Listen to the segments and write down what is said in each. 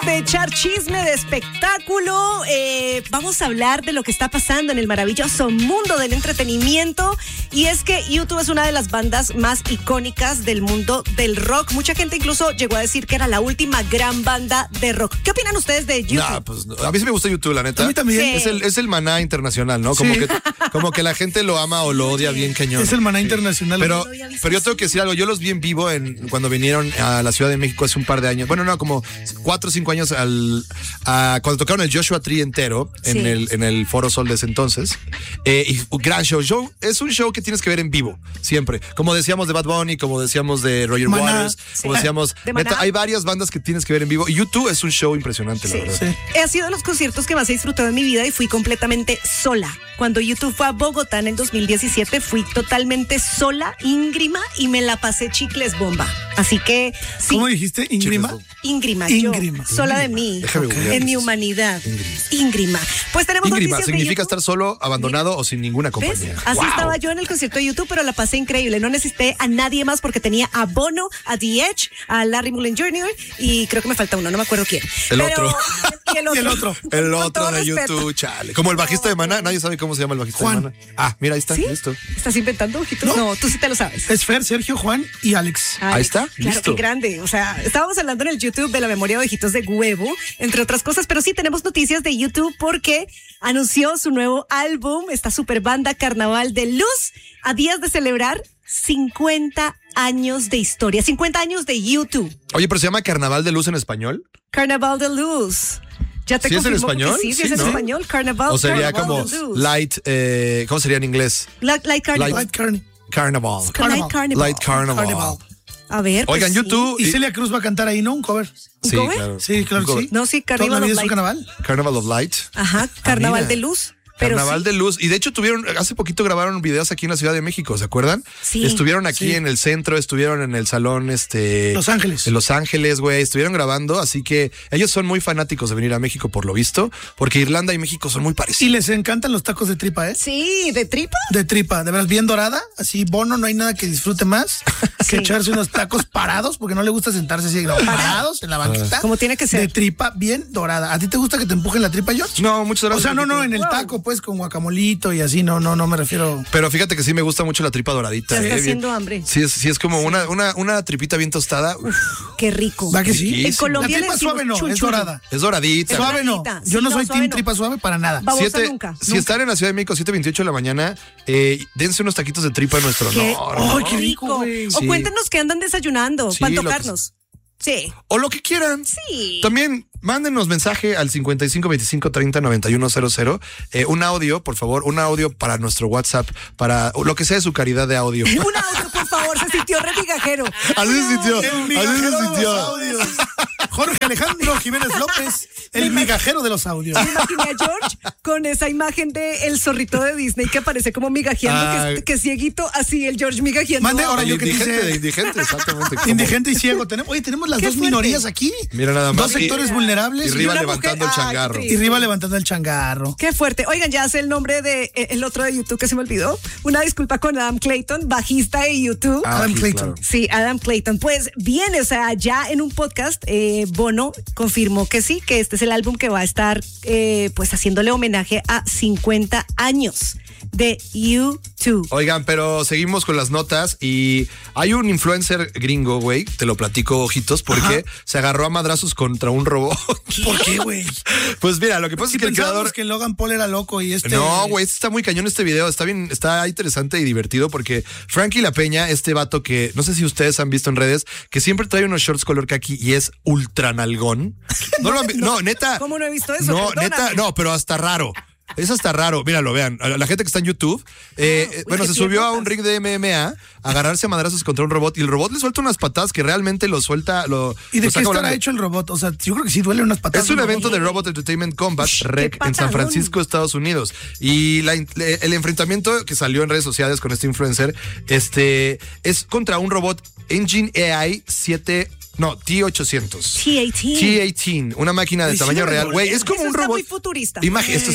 De echar chisme, de espectáculo, vamos a hablar de lo que está pasando en el maravilloso mundo del entretenimiento. Y es que U2 es una de las bandas más icónicas del mundo del rock. Mucha gente incluso llegó a decir que era la última gran banda de rock. ¿Qué opinan ustedes de U2? Nah, pues, a mí sí me gusta U2, la neta. A mí también. Sí. Es el maná internacional, ¿no? Como, Sí. como que la gente lo ama o lo odia bien cañón. Es el maná internacional. Pero yo tengo que decir algo. Yo los vi en vivo cuando vinieron a la Ciudad de México hace un par de años. Bueno, no, como 4 o 5 años cuando tocaron el Joshua Tree entero en el Foro Sol de ese entonces. Y un gran show. Es un show que tienes que ver en vivo, siempre. Como decíamos de Bad Bunny, como decíamos de Roger Maná. Waters, como decíamos. De Maná. Neta, hay varias bandas que tienes que ver en vivo. Y U2 es un show impresionante, la verdad. Sí. Ha sido de los conciertos que más he disfrutado en mi vida y fui completamente sola. Cuando U2 fue a Bogotá en el 2017, fui totalmente sola, íngrima, y me la pasé chicles bomba. Así que, sí. ¿Cómo dijiste? ¿Íngrima? Íngrima, Íngrima. yo, sola de mí, Déjame googlear. en mi humanidad. Íngrima. Pues tenemos Íngrima noticias significa de estar solo, abandonado o sin ninguna ¿Ves? compañía. Así Wow. estaba yo en el concierto de YouTube, pero la pasé increíble. No necesité a nadie más porque tenía a Bono, a The Edge, a Larry Mullen Jr. y creo que me falta uno, no me acuerdo quién. El otro. Y el otro. Y el otro. El Con otro todo de respeto. YouTube, chale. Como el bajista de Maná, nadie sabe cómo se llama el bajista Juan. de Maná. Ah, mira, ahí está, ¿Sí? listo. ¿Estás inventando, ojitos? No, tú sí te lo sabes. Es Fer, Sergio, Juan y Alex. Ay, Ahí está, claro, listo. qué grande. O sea, estábamos hablando en el YouTube de la memoria de ojitos de huevo, entre otras cosas, pero sí tenemos noticias de YouTube porque anunció su nuevo álbum, esta super banda Carnaval de Luz, a días de celebrar 50 años de historia, 50 años de YouTube. Oye, pero se llama Carnaval de Luz en español. Carnaval de Luz. Ya te ¿Sí es en confirmo porque español? Sí, Sí, es en ¿no? español. Carnaval. O sería Carnaval como de Luz. Light, ¿cómo sería en inglés? Light Carnival. Light Carney. Carnaval. Light Carnival. Light Carnaval. Carnival. A ver. pues Oigan, sí. YouTube. Y Celia Cruz va a cantar ahí, ¿no? Un cover. Sí, cover? claro. Sí, claro Un que cover. sí. No, sí, ¿Toda Carnival la vida of es un Light. carnaval? Carnival of Light. Ajá, Carnaval mira. de Luz. Pero Carnaval sí. de Luz. Y de hecho hace poquito grabaron videos aquí en la Ciudad de México, ¿se acuerdan? Sí. Estuvieron aquí Sí. en el centro, estuvieron en el salón Los Ángeles. En Los Ángeles, güey. Estuvieron grabando, así que ellos son muy fanáticos de venir a México por lo visto, porque Irlanda y México son muy Y parecidos. les encantan los tacos de tripa, ¿eh? Sí, de tripa. De tripa, de veras bien dorada, así Bono, no hay nada que disfrute más Sí. que echarse unos tacos parados, porque no le gusta sentarse así, no, parados en la banquita. Como tiene que ser. De tripa bien dorada. ¿A ti te gusta que te empujen la tripa, George? No, muchas O gracias. sea, no, Paquito. en el taco, pues, con guacamolito y así, no me refiero. Pero fíjate que sí me gusta mucho la tripa doradita. Ya está bien. haciendo hambre. Sí, es como una tripita bien tostada. Uf, Qué rico. ¿Va que sí? Riquísimo. En Colombia La le tripa decimos suave no, chun es chun. dorada. es doradita. Suave no. doradita. Yo Sí, no no, soy suave team no. tripa suave para nada. Babosa nunca. Si están en la Ciudad de México 7:28 de la mañana, dense unos taquitos de tripa en nuestro Qué honor. Ay, qué rico, güey. O Sí. cuéntenos qué andan desayunando Sí, para lo que tocarnos. Sí. O lo que quieran. Sí. También mándenos mensaje al 55 25 30 91 00. Un audio, por favor, un audio para nuestro WhatsApp, para lo que sea de su calidad de audio. Un audio, por favor, se sintió remigajero. Así se sintió. El Así migajero se de los sintió. audios. Jorge Alejandro Jiménez López, el migajero de los audios. Me imaginé a George con esa imagen de el zorrito de Disney que aparece como migajeando, Ay. que cieguito, así el George migajeando. Mande ahora yo que Indigente, dice. de indigente, exactamente. como- Indigente y ciego. Tenemos las Qué dos fuerte. minorías aquí. Mira nada más. Dos sectores vulnerables. Y Y, arriba una levantando mujer. el Ay, changarro. qué y arriba levantando el changarro. Qué fuerte. Oigan, ya sé el nombre de el otro de YouTube que se me olvidó. Una disculpa con Adam Clayton, bajista de YouTube. Adam sí, Clayton. claro. Sí, Adam Clayton. Pues viene, o sea, ya en un podcast, Bono confirmó que sí, que este es el álbum que va a estar pues haciéndole homenaje a 50 años de U2. Oigan, pero seguimos con las notas y hay un influencer gringo, güey, te lo platico, ojitos, porque se agarró a madrazos contra un robot. ¿Por qué, güey? Pues mira, lo que pasa Si es que el pensábamos creador... que Logan Paul era loco y este. No, güey, está muy cañón este video, está bien, está interesante y divertido porque Frankie La Peña, este vato que no sé si ustedes han visto en redes, que siempre trae unos shorts color khaki y es ultra nalgón. No, neta. ¿Cómo no he visto eso? No, Perdóname. neta, no, pero hasta raro. Es hasta raro, míralo, vean. A la gente que está en YouTube, bueno, qué se subió a un piernotas. ring de MMA a agarrarse a madrazos contra un robot y el robot le suelta unas patadas que realmente lo suelta, ¿Y de lo qué saca estará volando. hecho el robot? O sea, yo creo que sí duele unas patadas. Es un ¿no? evento de Robot Entertainment Combat REC en San patadón. Francisco, Estados Unidos. Y el enfrentamiento que salió en redes sociales con este influencer, es contra un robot Engine AI T800. T18. T18, una máquina de Y sí tamaño me real. dolió. Güey, es como Eso un está robot. muy futurista. Esto está Eso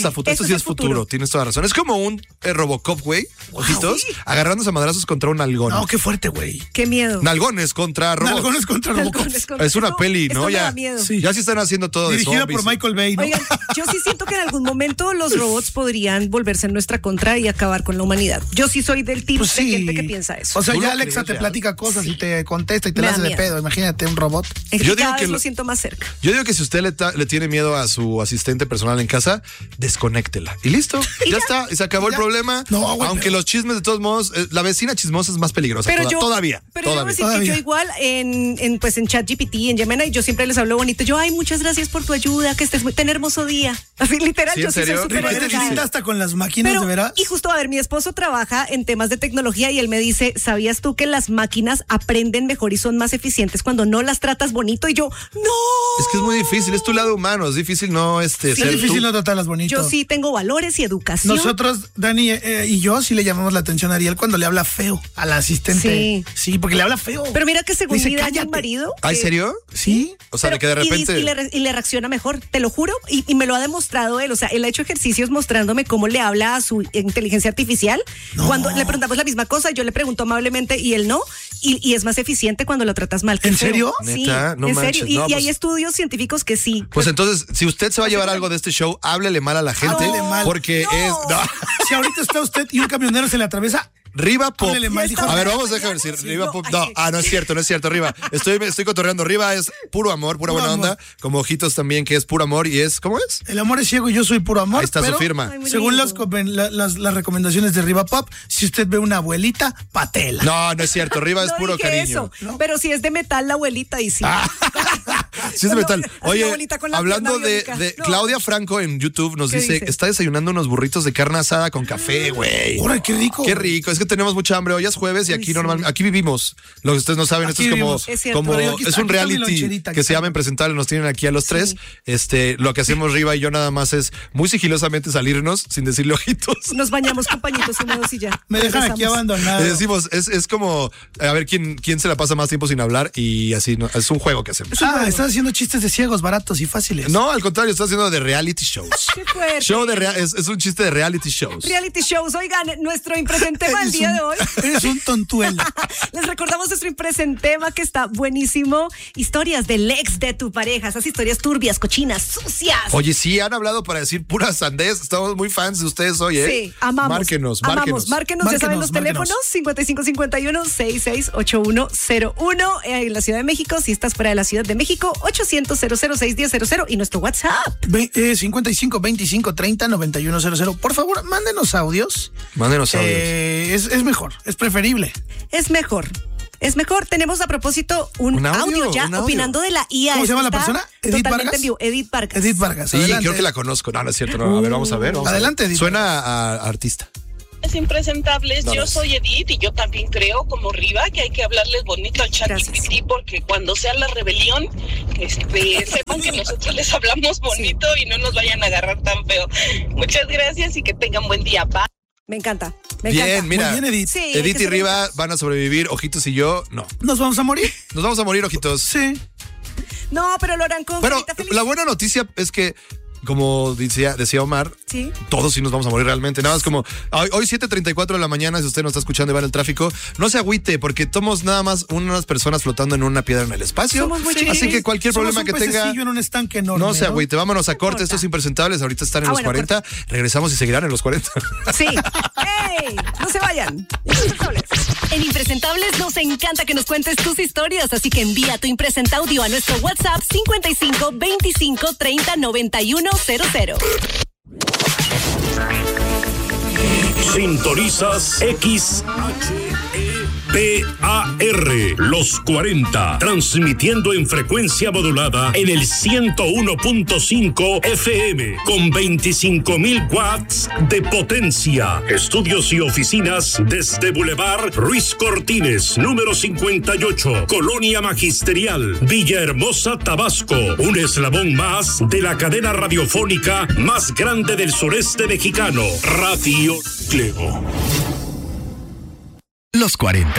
sí es futuro, tienes toda razón. Es como un Robocop, güey, ojitos, agarrándose a madrazos contra un nalgón. No, qué fuerte, güey. Qué miedo. Nalgones contra robots. Nalgones contra Robocop. Es una peli, ¿no? Esto me Ya, da miedo. Sí. ya sí están haciendo todo de Dirigida zombies. por Michael Bay, ¿no? Oigan, yo sí siento que en algún momento los robots podrían volverse en nuestra contra y acabar con la humanidad. Yo sí soy del tipo Pues sí. de gente que piensa eso. O sea, ¿Tú ya lo Alexa crees te real? platica cosas y te contesta y te Me la da hace de miedo. pedo. Imagínate un robot. Es que yo digo cada que vez lo- lo siento más cerca. Yo digo que si usted le tiene miedo a su asistente personal en casa, desconéctela. Y listo, ya está, y se acabó el problema. No, güey, Aunque pero- los chismes, de todos modos, la vecina chismosa es más peligrosa. Pero yo todavía. Pero yo debo decir que Todavía. yo igual en ChatGPT, en Gemini, yo siempre les hablo bonito. Yo, ay, muchas gracias por tu ayuda, que estés muy, ten hermoso día. Así literal, ¿Sí, yo en sí soy serio? súper ¿Qué te ¿Eres dice? linda hasta con las máquinas, Pero, de veras? y justo, a ver, mi esposo trabaja en temas de tecnología y él me dice, ¿sabías tú que las máquinas aprenden mejor y son más eficientes cuando no las tratas bonito? Y yo, no. Es que es muy difícil, es tu lado humano, es difícil no ser Es difícil tú. no tratarlas bonito. Yo sí tengo valores y educación. Nosotros, Dani y yo, sí le llamamos la atención a Ariel cuando le habla feo a la asistente. Sí, porque le habla feo. Pero mira que según Dice, mi daña "Cállate". mi marido. ¿Ay, serio? Sí. O sea, pero- de que de repente... Y le reacciona mejor, te lo juro, y me lo ha demostrado él. O sea, él ha hecho ejercicios mostrándome cómo le habla a su inteligencia artificial. Cuando le preguntamos la misma cosa, yo le pregunto amablemente y él no. Y es más eficiente cuando lo tratas mal. que ¿En feo. serio? Sí, Neta, no en manches, serio. Y, no, y pues- hay estudios científicos que sí. Pues entonces, si usted se va a llevar algo de este show, háblele mal a la gente. Háblele mal. Porque No. es... no. Si ahorita está usted y un camionero se le atraviesa, Riva Pop. Háblele mal, dijo. A ver, vamos a dejar decir. Sí, Riva no, Pop. ay, No, sí. no es cierto, Riva. Estoy cotorreando. Riva es puro amor, pura Puro buena amor. onda. Como Ojitos también, que es puro amor y es. ¿Cómo es? el amor es ciego y yo soy puro amor. Ahí está su pero, firma. Ay, muy Según lindo. las recomendaciones de Riva Pop, si usted ve una abuelita, patela. No es cierto. Riva es No puro dije cariño. eso, pero si es de metal la abuelita y sí. Sí es de metal. Así la Oye, abuelita con la hablando pierna de biónica. No. Claudia Franco en YouTube nos ¿Qué dice, dice? está desayunando unos burritos de carne asada con café, güey. ¡Órale, qué rico! Qué rico, es que tenemos mucha hambre. Hoy es jueves y aquí normalmente, aquí vivimos. Lo que ustedes no saben, esto Aquí es como, vivimos. Es cierto. como Pero aquí es está- un aquí está mi reality loncherita, que aquí se llama está. Impresentable, nos tienen aquí a los tres. Lo que hacemos Riva y yo nada más es muy sigilosamente salirnos sin decirle ojitos. Nos bañamos con pañitos húmedos y ya. Me dejan aquí Regresamos. abandonado. Le decimos, es como a ver quién se la pasa más tiempo sin hablar y así, ¿no? Es un juego que hacemos. Estás haciendo chistes de ciegos, baratos y fáciles. No, al contrario, está haciendo de reality shows. Qué fuerte. Es un chiste de reality shows. Reality shows. Oigan, nuestro impresentema el Eres día un- de hoy. Eres un tontuelo. Les recordamos nuestro impresentema que está buenísimo. Historias del ex de tu pareja. Esas historias turbias, cochinas, sucias. Oye, sí, han hablado para decir puras sandez. Estamos muy fans de ustedes hoy, ¿eh? Sí, amamos. Márquenos. Ya saben los Márquenos. teléfonos 5551-668101 en la Ciudad de México. Si estás fuera de la Ciudad de México, 800-006-1000 y nuestro WhatsApp. 55 25 30 9100. Por favor, mándenos audios. Mándenos audios. Es mejor, es preferible. Es mejor. Es mejor. Tenemos a propósito un Un audio, audio ya un audio. opinando de la IA. ¿Cómo se llama la Está persona? ¿Edith totalmente Vargas? en vivo. Edith Vargas. Edith Vargas. Sí, adelante. creo que la conozco. No, no es cierto. No. A ver, vamos a ver. vamos a ver. Adelante, Edith. Suena a artista. Impresentables, No, yo no. soy Edith y yo también creo como Riva que hay que hablarles bonito al chat Gracias. GPT porque cuando sea la rebelión sepan que nosotros les hablamos bonito y no nos vayan a agarrar tan feo. Muchas gracias y que tengan buen día. Bye. Me encanta. Me Bien, encanta. mira. Muy bien, Edith. Sí, hay Edith que y ser Riva educados. van a sobrevivir. Ojitos y yo, no. ¿Nos vamos a morir? Nos vamos a morir, ojitos. Sí. No, pero lo harán con Pero carita feliz. la buena noticia es que, como decía Omar, Sí. todos sí nos vamos a morir realmente. Nada más como hoy 7:34 de la mañana, si usted no está escuchando y va en el tráfico, no se agüite porque somos nada más unas personas flotando en una piedra en el espacio. Somos muy Así chiquitos. que cualquier Somos problema un que tenga, pececillo en un estanque enorme. no se agüite. Vámonos a corte. importa. Estos impresentables ahorita están en Ah, los bueno, 40. Regresamos y seguirán en los 40. Sí. ¡Ey! No se vayan. Impresentables. En Impresentables nos encanta que nos cuentes tus historias, así que envía tu impresenta audio a nuestro WhatsApp 55 25 30 91 00. Sintonizas XHEPAR, los 40, transmitiendo en frecuencia modulada en el 101.5 FM, con 25.000 watts de potencia. Estudios y oficinas desde Boulevard Ruiz Cortines, número 58, Colonia Magisterial, Villahermosa, Tabasco. Un eslabón más de la cadena radiofónica más grande del sureste mexicano, Radio Cleo. Los 40.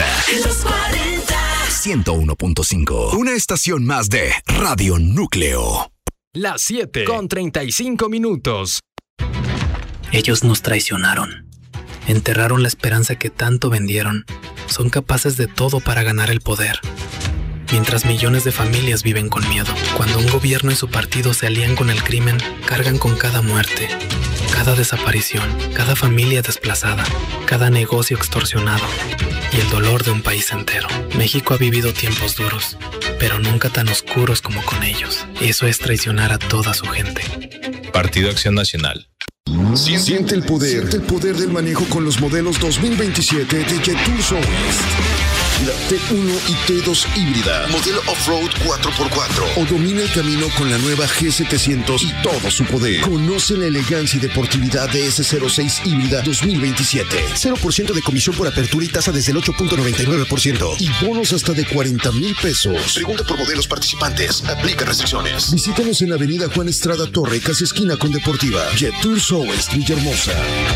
101.5. Una estación más de Radio Núcleo. Las 7:35. Ellos nos traicionaron. Enterraron la esperanza que tanto vendieron. Son capaces de todo para ganar el poder. Mientras millones de familias viven con miedo. Cuando un gobierno y su partido se alían con el crimen, cargan con cada muerte, cada desaparición, cada familia desplazada, cada negocio extorsionado y el dolor de un país entero. México ha vivido tiempos duros, pero nunca tan oscuros como con ellos. Eso es traicionar a toda su gente. Partido Acción Nacional. Siente el poder del manejo con los modelos 2027 de Jetour Southwest. La T1 y T2 híbrida, modelo off-road 4x4. O domina el camino con la nueva G700 y todo su poder. Conoce la elegancia y deportividad de S06 híbrida 2027. 0% de comisión por apertura y tasa desde el 8.99%. Y bonos hasta de 40,000 pesos. Pregunta por modelos participantes. Aplica restricciones. Visítanos en la avenida Juan Estrada Torre, casi esquina con Deportiva. Jetour Southwest, Villahermosa.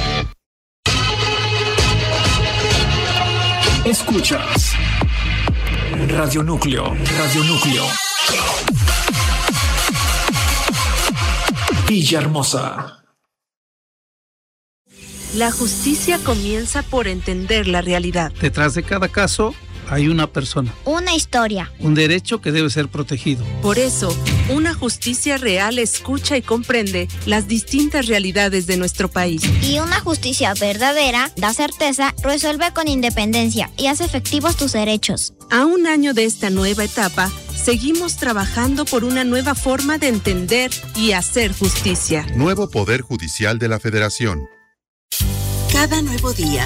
Escuchas Radio Núcleo. Villahermosa. La justicia comienza por entender la realidad. Detrás de cada caso hay una persona. Una historia. Un derecho que debe ser protegido. Por eso, una justicia real escucha y comprende las distintas realidades de nuestro país. Y una justicia verdadera da certeza, resuelve con independencia y hace efectivos tus derechos. A un año de esta nueva etapa, seguimos trabajando por una nueva forma de entender y hacer justicia. Nuevo Poder Judicial de la Federación. Cada nuevo día